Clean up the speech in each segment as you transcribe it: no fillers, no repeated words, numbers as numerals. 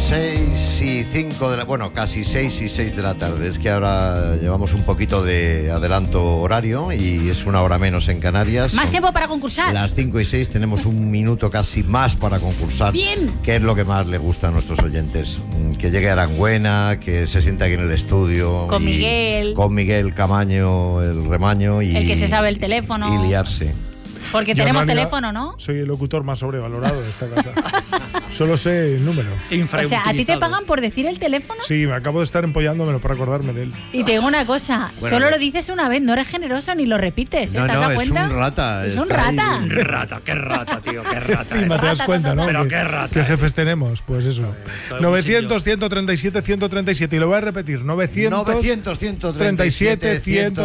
6:05 de la... Bueno, casi 6:06 de la tarde. Es que ahora llevamos un poquito de adelanto horario y es una hora menos en Canarias. Más tiempo para concursar. Las 5:06 tenemos un minuto casi más para concursar. Bien. ¿Qué es lo que más le gusta a nuestros oyentes? Que llegue a Aranguena, que se sienta aquí en el estudio. Con Miguel. Con Miguel Camaño, el remaño. Y, el que se sabe el teléfono. Y liarse. Porque Yo, tenemos Manuel, teléfono, ¿no? Soy el locutor más sobrevalorado de esta casa. Solo sé el número. O sea, ¿a ti te pagan por decir el teléfono? Sí, me acabo de estar empollándomelo para acordarme de él. Y te digo una cosa, Bueno, solo lo dices una vez, no eres generoso ni lo repites. ¿Te has dado cuenta? Es un rata. Es un rata. Qué rata, tío, qué rata. Y te das cuenta, ¿no? Pero qué rata. ¿Qué jefes tenemos? Pues eso. 900, 137, 137. Y lo voy a repetir. 900, 137,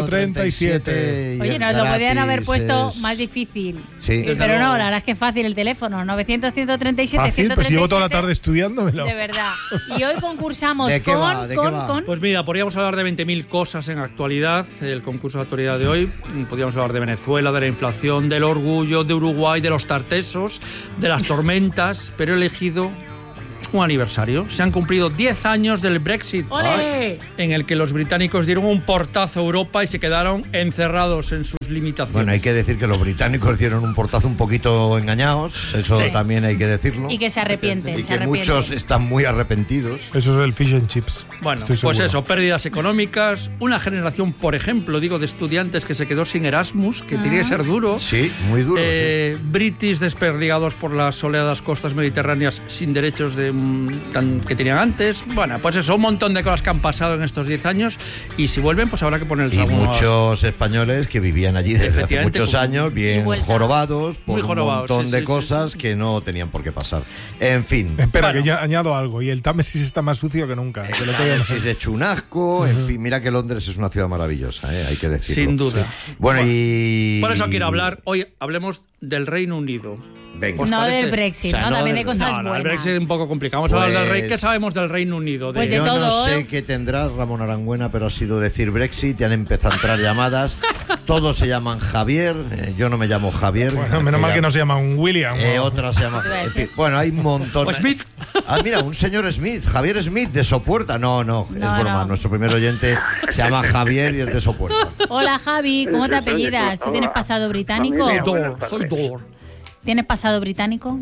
137. Oye, nos lo podían haber puesto más difícil. Sí. Pero no, la verdad es que es fácil el teléfono. 900, 137, Fácil, 137. pues llevo toda la tarde estudiándomelo. De verdad. Y hoy concursamos ¿De qué va? con... Pues mira, podríamos hablar de 20.000 cosas en actualidad. El concurso de actualidad de hoy. Podríamos hablar de Venezuela, de la inflación, del orgullo, de Uruguay, de los tartesos, de las tormentas. Pero he elegido un aniversario. Se han cumplido 10 años del Brexit. ¡Ole! En el que los británicos dieron un portazo a Europa y se quedaron encerrados en sus limitaciones. Bueno, hay que decir que los británicos dieron un portazo un poquito engañados, eso Sí. también hay que decirlo. Y que se arrepienten. Y se que arrepienten. muchos están muy arrepentidos. Eso es el fish and chips. Bueno, Estoy pues seguro. eso, pérdidas económicas, una generación, por ejemplo, digo, de estudiantes que se quedó sin Erasmus, que tenía que ser duro. Sí, muy duro. Sí. British desperdigados por las soleadas costas mediterráneas sin derechos que tenían antes. Bueno, pues eso, un montón de cosas que han pasado en estos 10 años y si vuelven, pues habrá que ponerles Y algunos... muchos españoles que vivían allí desde hace Efectivamente, muchos años, Y bien vuelta. jorobados por Muy un jorobados, montón sí, de sí, cosas sí. que no tenían por qué pasar. En fin. Espera, Bueno. que yo añado algo. Y el Támesis está más sucio que nunca. Que lo tengo Si es de chunasco, en fin, mira que Londres es una ciudad maravillosa, hay que decirlo. Sin duda. Bueno, y... Por eso quiero hablar, hoy hablemos del Reino Unido. Venga. ¿Os No parece? del Brexit, O sea, ¿no? no También del- de cosas No, el buenas. Brexit es un poco complicado. Vamos a hablar del Reino. ¿Qué sabemos del Reino Unido? Pues de Yo todo, no ¿eh? sé qué tendrá Ramón Arangüena, pero ha sido decir Brexit, ya han empezado a entrar llamadas. Todos se llaman Javier, yo no me llamo Javier. Bueno, menos mal que no se llama un William. Otra se llama... En fin, bueno, hay un montón. O Smith. Ah, mira, un señor Smith, Javier Smith de Sopuerta. No, es broma. no. Nuestro primer oyente se llama Javier y es de Sopuerta. Hola Javi, ¿cómo te apellidas? ¿Tú tienes pasado británico? Soy Dor. ¿Tienes pasado británico?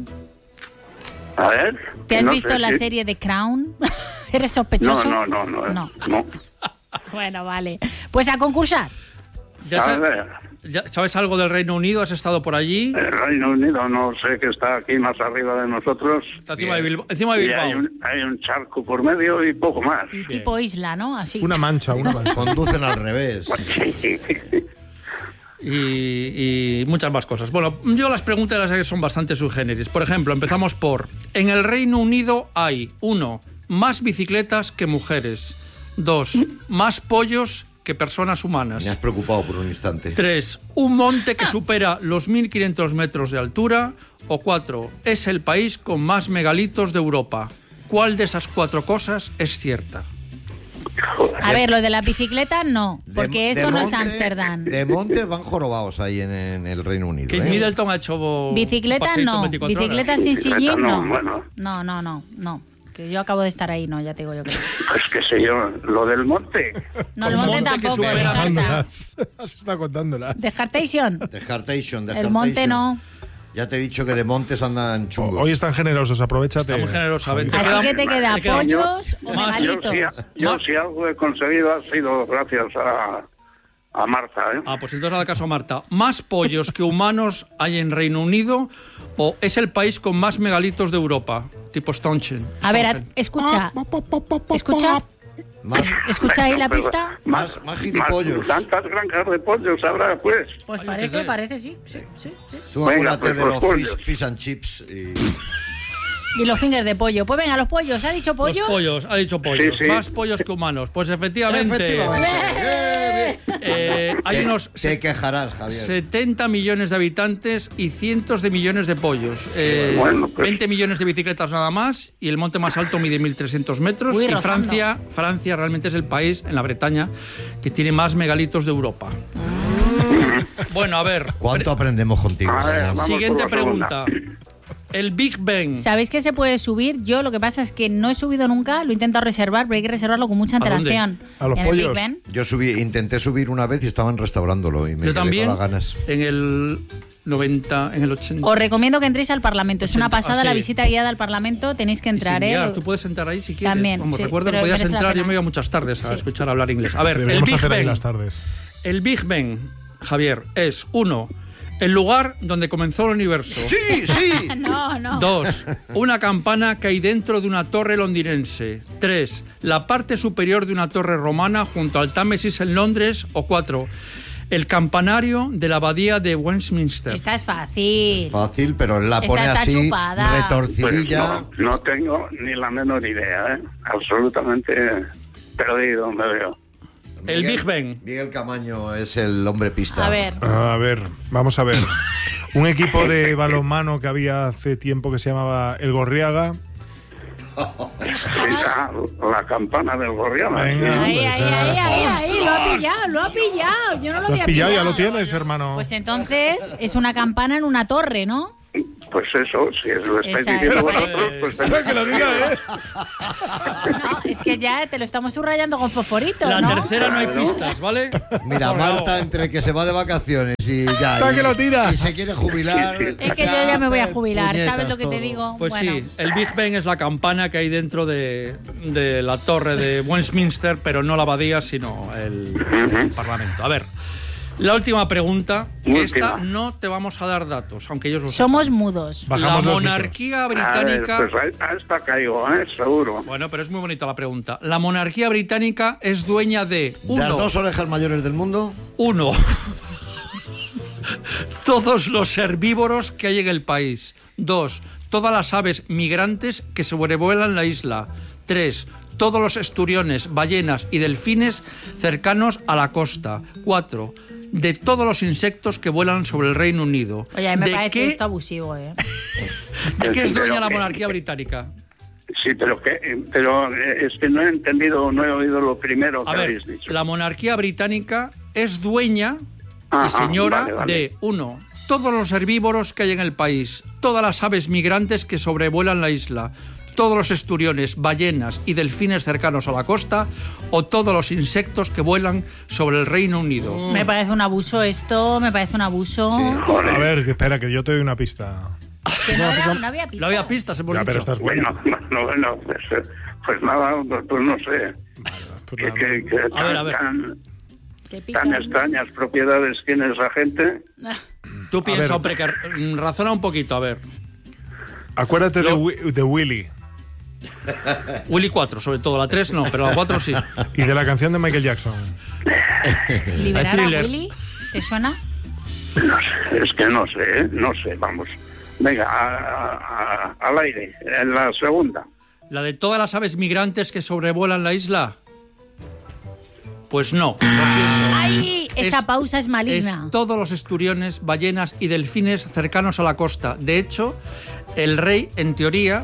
A ver. ¿Te has no visto sé la si- serie de Crown? ¿Eres sospechoso? No. Bueno, vale. Pues a concursar. ¿Ya A sa- ver, ya ¿Sabes algo del Reino Unido? ¿Has estado por allí? el Reino Unido no sé que está aquí más arriba de nosotros. Está encima de Bilbao. Encima de Y Bilbao. hay un charco por medio y poco más. Y tipo isla, ¿no? Así. Una mancha. Conducen al revés. Y muchas más cosas. Bueno, yo las preguntas son bastante sui generis. Por ejemplo, empezamos por... En el Reino Unido hay, 1, más bicicletas que mujeres. 2, más pollos que personas humanas. Me has preocupado por un instante. 3, un monte que supera los 1.500 metros de altura. O 4, es el país con más megalitos de Europa. ¿Cuál de esas 4 cosas es cierta? A ver, lo de la bicicleta no, De- porque de esto no es monte- Ámsterdam. De monte van jorobados ahí en el Reino Unido. Kate Middleton ha hecho un Bicicleta paseíto en no, 24 bicicleta horas. sin Bicicleta sillín no, no. bueno. No. Que yo acabo de estar ahí, no, ya te digo yo que no. Pues qué sé yo, lo del monte. No, el Con monte monte que tampoco, supera- descarta. Contándolas. Has estado contándolas. Descartation. Descartation. El monte no. Ya te he dicho que de montes andan chungos. Hoy están generosos, aprovechate. Está muy generosamente. Así queda- que te queda te queda- pollos o más- Yo, megalitos. yo si algo he conseguido ha sido gracias a Marta, ¿eh? Ah, pues entonces, al caso, Marta, ¿más pollos que humanos hay en Reino Unido o es el país con más megalitos de Europa? Tipo Stonehenge. A ver, Stonehenge. escucha. Más, Escucha ahí la Pero pista. más gilipollos. Tantas granjas de pollos habrá, pues. Pues Ay, parece, qué sé. parece, sí. Tú Venga, acuérdate pues, de los los pollos. fish and chips. Y los fingers de pollo. Pues venga, los pollos. ¿Ha dicho pollo? Los pollos, ha dicho pollos. Sí, sí. Más pollos que humanos. Pues efectivamente, hay unos Te quejarás, Javier. 70 millones de habitantes y cientos de millones de pollos. Bueno, pues. 20 millones de bicicletas nada más y el monte más alto mide 1.300 metros. Uy, y rozando. Francia realmente es el país en la Bretaña que tiene más megalitos de Europa. Bueno, a ver. ¿Cuánto aprendemos contigo? A ver, Ramón? vamos Siguiente por la segunda. pregunta. El Big Ben. ¿Sabéis que se puede subir? Yo lo que pasa es que no he subido nunca, lo he intentado reservar, pero hay que reservarlo con mucha antelación. ¿A los En pollos? el Big Ben. Yo intenté subir una vez y estaban restaurándolo y me Yo quedé también, con las ganas. en el 90, en el 80. Os recomiendo que entréis al Parlamento. Es una 80, pasada sí. la visita guiada al Parlamento. Tenéis que Y entrar, sin ¿eh? guiar, tú puedes entrar ahí si quieres. También, Vamos, sí, recuerda que pero podías merece la entrar, yo pena. me iba muchas tardes a Sí. escuchar hablar inglés. A ver, el Deberíamos Big hacer ahí Ben. las tardes. El Big Ben, Javier, es 1. El lugar donde comenzó el universo. Sí, sí. No. 2. Una campana que hay dentro de una torre londinense. 3. La parte superior de una torre romana junto al Támesis en Londres. O 4. El campanario de la abadía de Westminster. Esta es fácil. Fácil, pero la Esta pone está así, chupada. Pues retorcidilla. no tengo ni la menor idea, ¿eh? Absolutamente perdido me veo. El Big Ben. Miguel Camaño es el hombre pista. A ver. A ver, vamos a ver. Un equipo de balonmano que había hace tiempo que se llamaba El Gorriaga. La campana del Gorriana. Venga. Ahí, Pues, lo ha pillado. Yo no lo ¿Lo había has pillado? Ya lo pillado. tienes, hermano. Pues entonces es una campana en una torre, ¿no? Pues eso, si es lo estáis Esa diciendo es. vosotros, pues Espera que lo diga, ¿eh? No, es que ya te lo estamos subrayando con fosforito, La ¿no? tercera no hay pistas, ¿vale? Mira, Marta, entre que se va de vacaciones y ya. Está y, que lo tira. Y se quiere jubilar. Sí, sí. Es que yo ya me voy a jubilar, puñetas, ¿sabes lo que te todo. digo? Pues Bueno. sí, el Big Ben es la campana que hay dentro de la torre de Westminster, pero no la abadía, sino el Parlamento. A ver, la última pregunta, que Última. esta no te vamos a dar datos, aunque ellos lo Somos mudos. Bajamos La los monarquía A ver, británica... pues a esta caigo, seguro. Bueno, pero es muy bonita la pregunta. La monarquía británica es dueña de ¿De las 1. dos orejas mayores del mundo? 1. Todos los herbívoros que hay en el país. 2. Todas las aves migrantes que sobrevuelan la isla. 3. Todos los esturiones, ballenas y delfines cercanos a la costa. 4. De todos los insectos que vuelan sobre el Reino Unido. Oye, a mí me ¿De parece qué, esto abusivo, ¿eh? ¿De qué es Pero dueña la que- monarquía británica? Sí, pero es que no he entendido, no he oído lo primero que A ver, habéis dicho. la monarquía británica es dueña y Ajá, señora vale, vale. de 1. Todos los herbívoros que hay en el país, todas las aves migrantes que sobrevuelan la isla, todos los esturiones, ballenas y delfines cercanos a la costa, o todos los insectos que vuelan sobre el Reino Unido. Me parece un abuso esto, me parece un abuso. Joder. A ver, espera, que yo te doy una pista. Que no había pista. No había pistas, hemos Ya, pero dicho. estás bueno. Bueno, pues nada, pues no sé. Pues Que nada. A ver. Te pica. tan extrañas propiedades tiene esa gente. Tú piensa, ver. hombre, que razona un poquito, a ver. Acuérdate de, Lo- de Willy Willy 4, sobre todo, la 3 no, pero la 4 sí. y de la canción de Michael Jackson. ¿Liberar a Thriller. Willy? ¿Te suena? No sé, es que no sé, vamos. Venga, al aire, en la segunda. ¿La de todas las aves migrantes que sobrevuelan la isla? Pues no, lo siento. ¡Ay! Esa Es- pausa es maligna. Es todos los esturiones, ballenas y delfines cercanos a la costa. De hecho, el rey, en teoría,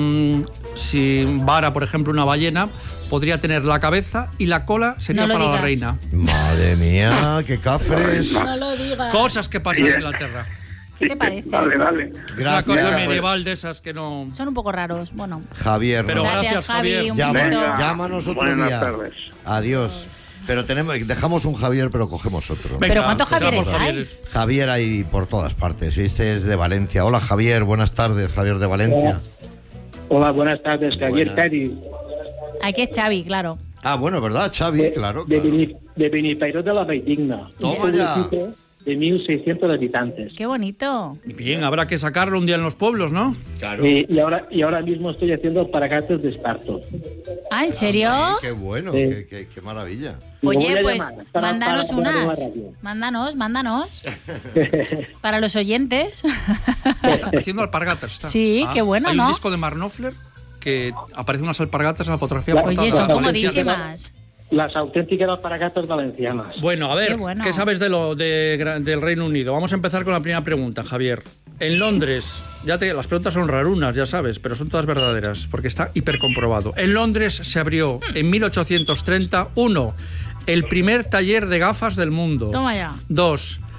si vara, por ejemplo, una ballena, podría tener la cabeza y la cola sería No lo para la digas. reina. Madre mía, qué cafres. No lo digas. Cosas que pasan en Bien. Inglaterra. ¿Qué te parece? Dale. Es una cosa Gracias, medieval de esas que no... Son un poco raros. Bueno, Javier. Pero ¿no? gracias, Javi. Javier. Un Llama- besito. Venga. Llámanos otro Buenas día. tardes. Adiós. Pero dejamos un Javier, pero cogemos otro. Venga, ¿Pero cuántos empezamos, Javieres hay? Javieres. Javier hay por todas partes. Este es de Valencia. Hola Javier, buenas tardes. Javier de Valencia. Hola, buenas tardes, Javier Buenas. Cari, Aquí es Xavi, claro. Ah, bueno, ¿verdad, Xavi? Claro, claro. de Benipairó de la Valldigna. Toma Un ya. pueblecito de 1.600 habitantes. Qué bonito. Bien, habrá que sacarlo un día en los pueblos, ¿no? Y ahora mismo estoy haciendo paragatos de esparto. Ah, ¿en serio? Sí, qué bueno, Sí. qué maravilla. Y voy Oye, a pues llamar para mándanos poner en la unas. radio. Mándanos. Para los oyentes. Haciendo alpargatas. Está. Sí, qué bueno, Hay ¿no? un disco de Mark Knopfler que aparecen unas alpargatas en la fotografía. Oye, portada Oye, de son la comodísimas. Las auténticas alpargatas valencianas. Bueno, a ver, Qué bueno. ¿qué sabes del Reino Unido? Vamos a empezar con la primera pregunta, Javier. En Londres, las preguntas son rarunas, ya sabes, pero son todas verdaderas, porque está hipercomprobado. En Londres se abrió en 1830, 1, el primer taller de gafas del mundo. Toma ya. 2,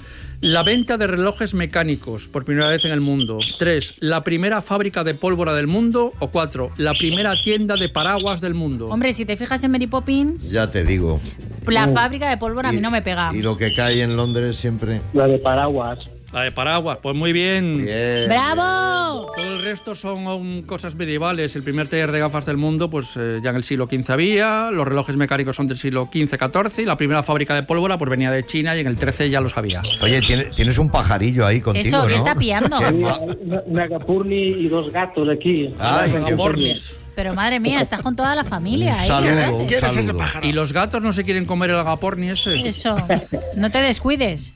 La venta de relojes mecánicos por primera vez en el mundo. 3. La primera fábrica de pólvora del mundo. O 4. La primera tienda de paraguas del mundo. Hombre, si te fijas en Mary Poppins, Ya te digo. la fábrica de pólvora a mí no me pega. Y lo que cae en Londres siempre. La de paraguas. La de paraguas, pues muy bien. Bien. ¡Bravo! Todo el resto son cosas medievales. El primer taller de gafas del mundo, pues ya en el siglo XV había. Los relojes mecánicos son del siglo XV-XIV. Y la primera fábrica de pólvora pues venía de China y en el XIII ya los había. Oye, tienes un pajarillo ahí contigo, Eso, ¿no? ¿qué está pillando? Una agapurni y 2 gatos aquí. Ay, Una qué Agapornis. Pero madre mía, estás con toda la familia, Un ¿eh? saludo, un ¿Qué haces? saludo. Y los gatos no se quieren comer el agaporni ese. Eso, no te descuides.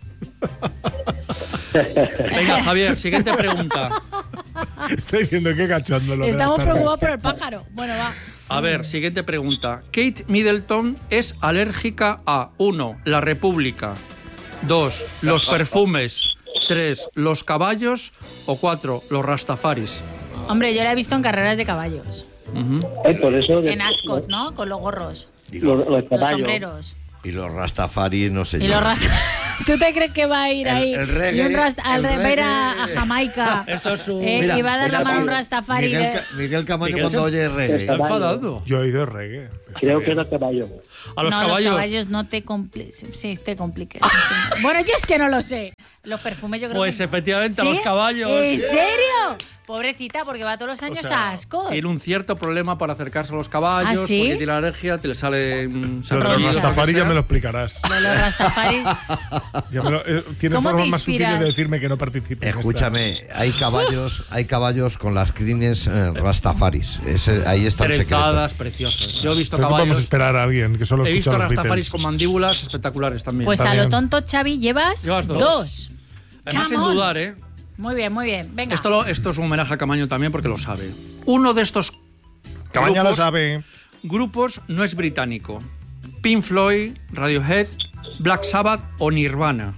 Venga, Javier, siguiente pregunta. Estoy diciendo qué cachondo lo de Estamos las preocupados tardes. por el pájaro. Bueno, va. A ver, siguiente pregunta. Kate Middleton es alérgica a 1. La República. 2. Los perfumes. 3. Los caballos. O 4. Los rastafaris. Hombre, yo la he visto en carreras de caballos. Ujú. Por eso En Ascot, ¿no? Con los gorros, los los caballos. sombreros. Y los Rastafari, no sé Y yo. los rasta... ¿Tú te crees que va a ir ahí? el reggae, y un el va a ir a reggae. Jamaica. Esto es un... Mira, y va a dar la mira, mano a un Miguel- Rastafari. Miguel Camaño Miguel cuando se- oye reggae. Está enfadado. Yo he oído reggae. Creo que era caballo. A los no, caballos. los caballos no te compliques. Sí, te compliques. Bueno, yo es que no lo sé. Los perfumes yo creo Pues que... efectivamente, a ¿Sí? los caballos. ¿En serio? Pobrecita, porque va todos los años a Ascot. Tiene un cierto problema para acercarse a los caballos. ¿Ah, sí? Porque tiene alergia, te le sale... Lo de los Rollitos, Rastafari ya me lo explicarás. De los Rastafari. Tienes ¿Cómo te formas más inspiras? sutiles de decirme que no participe. en esta. Escúchame, hay caballos con las crines Rastafaris. Ahí está el secreto. Trezadas, preciosas. Yo he visto Creo que podemos caballos... esperar a alguien que solo He escucha visto los rastafaris Beatles. con mandíbulas espectaculares también. Pues Está a lo bien. tonto, Xavi, llevas Llevas dos. dos. Además, sin Come on. dudar, ¿eh? Muy bien, muy bien. Venga. Esto es un homenaje a Camaño también porque lo sabe. Uno de estos Cabaña lo sabe. grupos no es británico. Pink Floyd, Radiohead, Black Sabbath o Nirvana.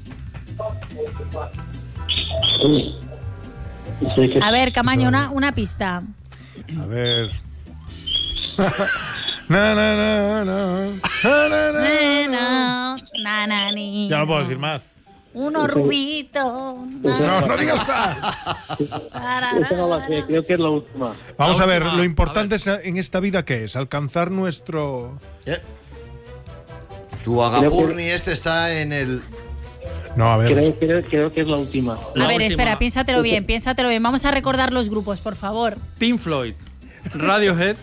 Sí, que A ver, Camaño, una pista. A ver. Na, na, na, na. Na, na, na, na. Nanani. Ya no puedo decir más. Uno rubito. No digas más. Esa no la sé, creo que es la última. Vamos La a ver, última. lo importante es en esta vida ¿qué es? Alcanzar nuestro... Tu Agapurni este está en el... No, a ver. Creo que es la última. La A ver, última. espera, piénsatelo bien, piénsatelo bien. Vamos a recordar los grupos, por favor. Pink Floyd, Radiohead,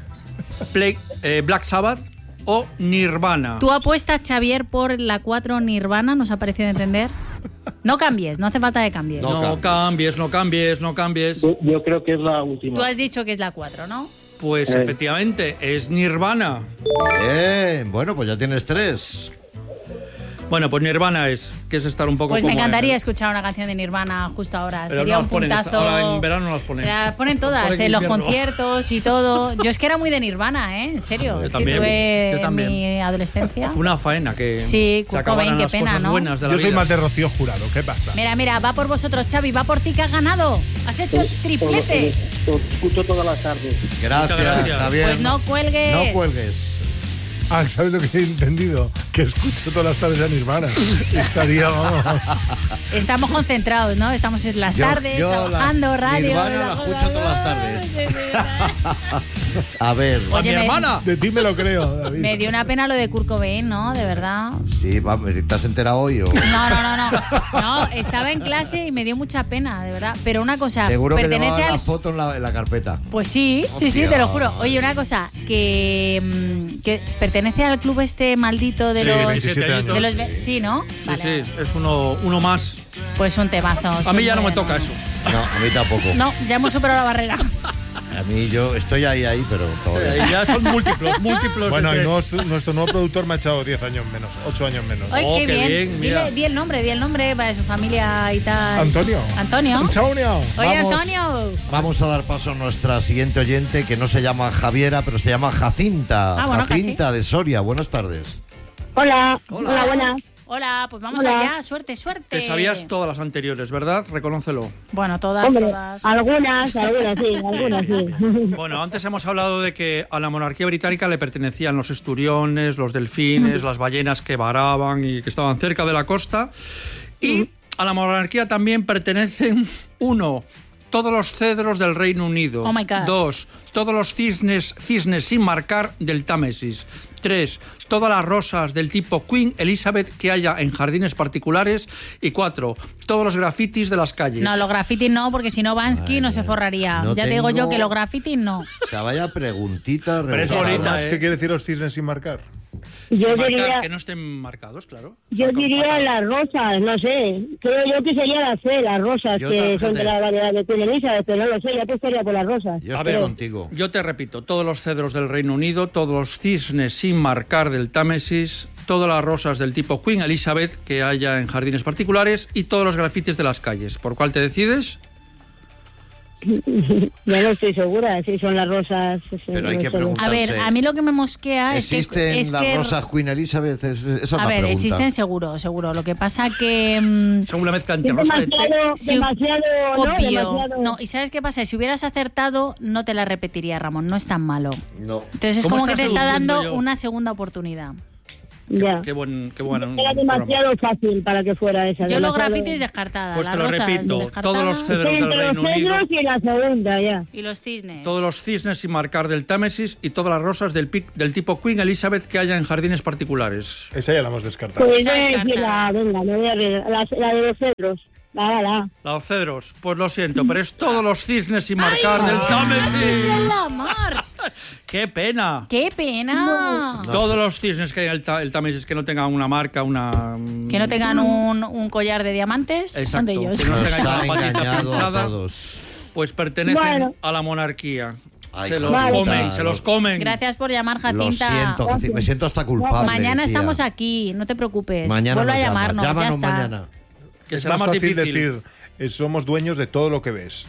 Black Sabbath o Nirvana. ¿Tú apuestas, Xavier, por la 4 Nirvana? ¿Nos ha parecido entender? No cambies, no hace falta que cambies. No cambies, no cambies, no cambies. Yo creo que es la Tú última. has dicho que es la 4, ¿no? Pues efectivamente, es Nirvana. Bien, bueno, pues ya tienes 3. Bueno, pues Nirvana que es estar un poco Pues me como encantaría escuchar una canción de Nirvana justo ahora. Pero Sería no un las ponen, puntazo. ahora en verano no las ponen. Las ponen todas, Ponen en los invierno. conciertos y todo. Yo es que era muy de Nirvana, ¿eh? En serio. Yo Sí, también, tuve yo en también. mi adolescencia. Una faena que Sí, se Kurt acabaran Cobain, qué las pena, cosas ¿no? buenas de la Yo soy vida. más de Rocío Jurado. ¿Qué pasa? Mira, va por vosotros, Xavi, va por ti que has ganado. Has hecho triplete. Lo escucho todas las tardes. Gracias, gracias. Javier. Pues no cuelgues. No cuelgues. Ah, ¿sabes lo que he entendido? Que escucho todas las tardes a Nirvana. Estaría, vamos. Estamos concentrados, ¿no? Estamos en las tardes, trabajando, radio. Nirvana la escucho todas las tardes. Sí, sí. A ver, ¡A Oye, mi me- hermana! De ti me lo creo, David. Me dio una pena lo de Kurt Cobain, ¿no? De verdad. sí, vamos, ¿te has enterado hoy o...? No, estaba en clase y me dio mucha pena, de verdad. Pero una cosa, Seguro que pertenece llevaba al... la foto en la carpeta. Pues sí, Hostia. te lo juro. Oye, una cosa, que pertenece al club este maldito de Sí, los... 27 años. de los sí, ¿no? Sí, Vale. sí, es uno más. Pues un temazo. A mí ya no me Bueno. toca eso. No, a mí tampoco. No, ya hemos superado la barrera. A mí yo estoy ahí, pero todavía. Ya son múltiplos. Bueno, de y tres. nuestro nuevo productor me ha echado 10 años menos, 8 años menos. Ay, Oh, qué qué bien. bien, mira. Di el nombre para su familia y tal. Antonio. Antonio. Antonio. Oye, Vamos. Antonio. Vamos a dar paso a nuestra siguiente oyente, que no se llama Javiera, pero se llama Jacinta. Ah, bueno, Jacinta de Soria, buenas tardes. Hola, Hola. hola, buenas. Hola, pues vamos Hola. allá. Suerte, suerte. Te sabías todas las anteriores, ¿verdad? Reconócelo. Bueno, todas, Hombre, todas. algunas sí. Bueno, antes hemos hablado de que a la monarquía británica le pertenecían los esturiones, los delfines, las ballenas que varaban y que estaban cerca de la costa. Y A la monarquía también pertenecen 1. Todos los cedros del Reino Unido. Oh my God. 2. Todos los cisnes sin marcar del Támesis. 3. Todas las rosas del tipo Queen Elizabeth que haya en jardines particulares. Y 4. Todos los grafitis de las calles. No, los grafitis no, porque si no Bansky no se forraría. no Ya te digo yo tengo- que los grafitis no. O sea, vaya preguntita. Pero es rebuscada. bonita, ¿Qué quiere decir los cisnes sin marcar? Yo Sin marcar, diría, que no estén marcados, claro. yo diría las rosas, no sé. Creo yo que sería la C, las rosas, Yo que también. son de la variedad de Queen Elizabeth, pero no lo sé, ya te estaría por las rosas. Yo A estoy ver, contigo. Yo te repito, todos los cedros del Reino Unido, todos los cisnes sin marcar del Támesis, todas las rosas del tipo Queen Elizabeth que haya en jardines particulares y todos los grafitis de las calles. ¿Por cuál te decides? Yo no estoy segura si son las rosas. Pero hay no que sé. preguntar. A ver, Entonces, a mí lo que me mosquea ¿Existen es las que... rosas Queen Elizabeth? Esa es A la ver, pregunta. existen seguro. Lo que pasa que... Son una mezcla entre Es rosa de té. demasiado, Sí, demasiado, ¿no? obvio. Demasiado. No, ¿y sabes qué pasa? Si hubieras acertado, no te la repetiría, Ramón. No es tan malo. No. Entonces es ¿Cómo como que estás te está deduciendo dando yo? una segunda oportunidad. Ya. Qué bueno. Era demasiado fácil para que fuera esa. Yo los demasiado- grafitis descartada. Pues las te lo rosas repito, descartada, todos los cedros Estoy del entre Reino los Unido, cedros y la segunda, ya. y los cisnes. todos los cisnes sin marcar del Támesis y todas las rosas del tipo Queen Elizabeth que haya en jardines particulares. Esa ya la hemos descartado. Pues Esa voy a decir descartada. venga, me voy a ver, la de los cedros. La. Los cedros, pues lo siento, pero es todos los cisnes sin marcar del Támesis. ¡Machis en la mar! ¡Qué pena! ¡Qué pena! Todos los cisnes que hay en el Támesis que no tengan una marca, una... Que no tengan un collar de diamantes, son Exacto, de ellos. que no Nos tengan ha una patita engañado a pinchada, todos. pues pertenecen Bueno. a la monarquía. Ay, Se los Jacinta, comen, se los comen. Gracias por llamar, Lo Jacinta. siento, Jacinta, me siento hasta culpable. Mañana tía. estamos aquí, no te preocupes. Mañana Vuelve a nos llamas. llamarnos, ya Llámanos está. mañana. Que Es será más más fácil difícil. decir, somos dueños de todo lo que ves.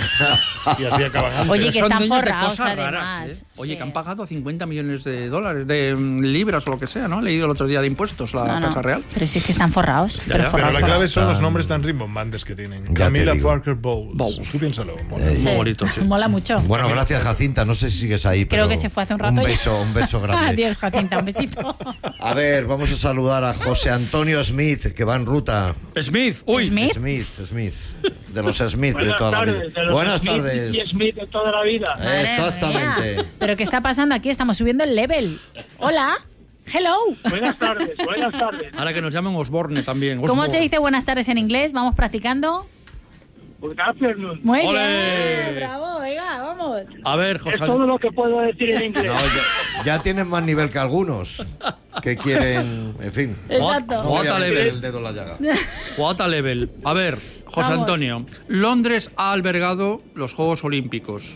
Y así acaban antes. Oye, que Son están dueños de forrados, cosas además. raras, ¿eh? Oye, Sí. que han pagado 50 millones de dólares, de libras o lo que sea, ¿no? He leído el otro día de impuestos la No, Casa no. Real. Pero sí es que están forrados. Ya, pero ya, forrados, Pero la clave forrados. son los nombres tan rimbombantes que tienen. te Camila digo. Parker Bowles. Bowles. Tú piénsalo. mola. Sí. Muy bonito, sí. Mola mucho. Bueno, gracias, Jacinta. No sé si sigues ahí. Creo pero que se fue hace un rato. Un beso grande. Adiós, Jacinta, un besito. A ver, vamos a saludar a José Antonio Smith, que va en ruta. Smith, uy. Smith. Smith. De los Smith de Buenas toda la tardes, vida. de los Buenas Smith tardes. y Smith de toda la vida. Madre Exactamente. mía. ¿Pero qué está pasando aquí? Estamos subiendo el level. Hola. Hello. Buenas tardes, buenas tardes. Ahora que nos llamen Osborne también. ¿Cómo Osborne. se dice buenas tardes en inglés? Vamos practicando. Good afternoon. Muy ¡Ole! bien. Bravo, venga, vamos. A ver, Es José. todo lo que puedo decir en inglés. No, ya tienen más nivel que algunos que quieren, en fin. Exacto. No voy a Jota meter level. el dedo en la llaga. Jota Level. A ver, José Vamos. Antonio. Londres ha albergado los Juegos Olímpicos.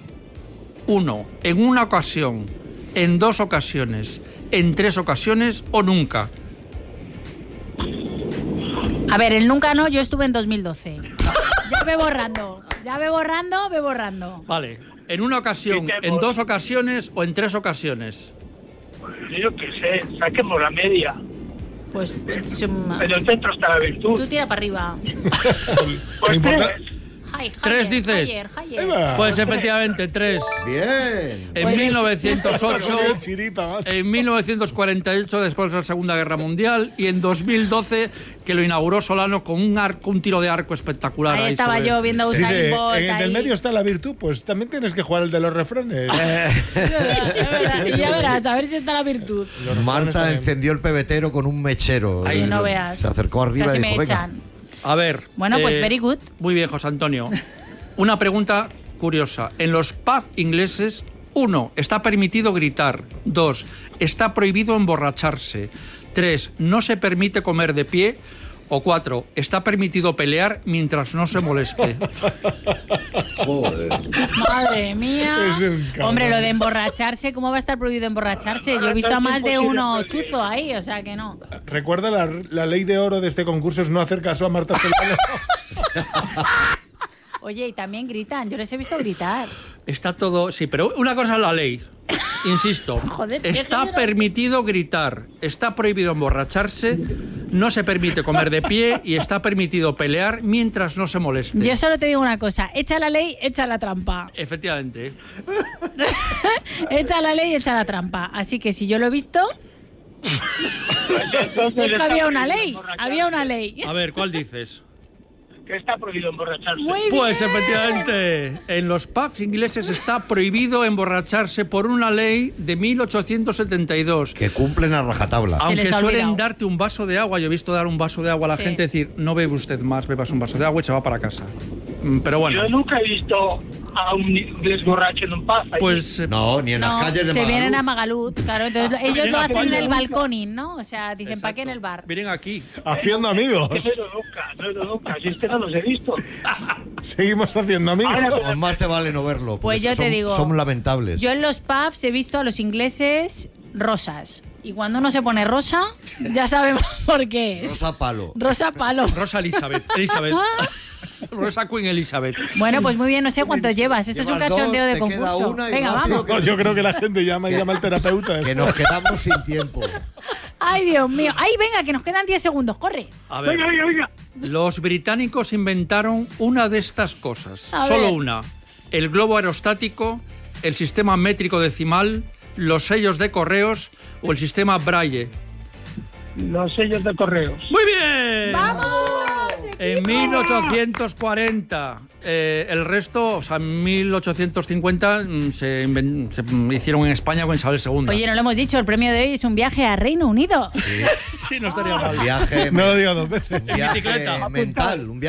1. En una ocasión, en 2 ocasiones, en 3 ocasiones o nunca. A ver, el nunca no, yo estuve en 2012. Ya ve borrando. Ve borrando. Vale. En una ocasión, Quitemos. en 2 ocasiones o en 3 ocasiones. Yo qué sé, saquemos la media. Pues En el centro está la virtud. tú tira para arriba. Pues importa- tres. Hi, 3 dices. Higher. Pues efectivamente, 3. Bien. En Pues- 1908, El chiripa, macho. en 1948, después de la Segunda Guerra Mundial, y en 2012, que lo inauguró Solano con un tiro de arco espectacular. Ahí estaba sobre- yo viendo a Usain Dice, Bolt en el del ahí. medio está la virtud, pues también tienes que jugar el de los refranes. Es verdad, y ya verás, a ver si está la virtud. Los refranes Marta también. encendió el pebetero con un mechero. Sí, no veas. Se acercó arriba Casi y me dijo, venga. echan. A ver. Bueno, pues very good. Muy bien, José Antonio. Una pregunta curiosa. En los pubs ingleses, 1. Está permitido gritar. 2. Está prohibido emborracharse. 3. No se permite comer de pie. O 4. Está permitido pelear mientras no se moleste. Joder. Madre mía. Es un cabrón. Hombre, lo de emborracharse, ¿cómo va a estar prohibido emborracharse? Yo he visto a más de uno chuzo ahí, o sea que no. Recuerda la ley de oro de este concurso es no hacer caso a Marta Solano. Oye, y también gritan, yo les he visto gritar. Está todo... Sí, pero una cosa es la ley. Insisto, Joder, qué está género. permitido gritar, está prohibido emborracharse, no se permite comer de pie y está permitido pelear mientras no se moleste. Yo solo te digo una cosa, echa la ley, echa la trampa. Efectivamente. Echa la ley, echa la trampa. Así que si yo lo he visto, Entonces es que había una está ley, prohibido había una ley. A ver, ¿cuál dices? que está prohibido emborracharse. Muy Pues bien. efectivamente, en los pubs ingleses está prohibido emborracharse por una ley de 1872. Que cumplen a rajatabla. Se Aunque les ha suelen olvidado. darte un vaso de agua, yo he visto dar un vaso de agua a la Sí. gente, decir, no bebe usted más, bebas un vaso de agua y se va para casa. Pero bueno, Yo nunca he visto a un inglés borracho en un pub. allí. pues No, ni en No, las calles de se vienen a Magaluf. Magaluf, claro. Entonces ellos Vienen lo a hacen en el España. balconing, ¿no? O sea, dicen, ¿para qué en el bar? vienen aquí. Haciendo amigos. Que no he ido nunca. Si es que no los he visto. Seguimos haciendo amigos. Ahora, Pues más te vale no verlo. Pues porque yo te son- digo, Son lamentables. Yo en los pubs he visto a los ingleses rosas. Y cuando uno se pone rosa, ya sabemos por qué es. Rosa palo. Rosa palo. Rosa Elizabeth. Rosa Queen Elizabeth. Bueno, pues muy bien, no sé cuántos llevas. Esto es un Llevas cachondeo dos, de te queda concurso. una y Venga, rápido vamos. No, yo creo que la gente llama y llama al terapeuta. Que nos quedamos sin tiempo. Ay, Dios mío. Ay, venga, que nos quedan 10 segundos. Corre. A ver, Venga. los británicos inventaron una de estas cosas. A Solo ver. una. El globo aerostático, el sistema métrico decimal, los sellos de correos o el sistema Braille. Los sellos de correos. ¡Muy bien! ¡Vamos! En 1840. El resto, o sea, en 1850 se hicieron en España con Isabel II. Oye, no lo hemos dicho, el premio de hoy es un viaje a Reino Unido. sí, no estaría mal. Un viaje, No lo digo dos veces. un viaje bicicleta. mental. Un viaje